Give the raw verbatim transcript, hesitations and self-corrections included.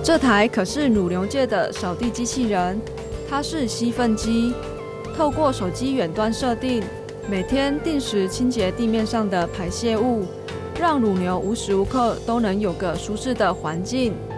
这台可是乳牛界的扫地机器人，它是吸粪机，透过手机远端设定，每天定时清洁地面上的排泄物，让乳牛无时无刻都能有个舒适的环境。